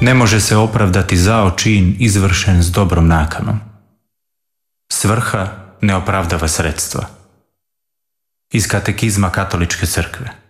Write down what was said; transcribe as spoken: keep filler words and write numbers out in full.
Ne može se opravdati zao čin izvršen s dobrom nakanom. Svrha ne opravdava sredstva. Iz Katekizma Katoličke crkve.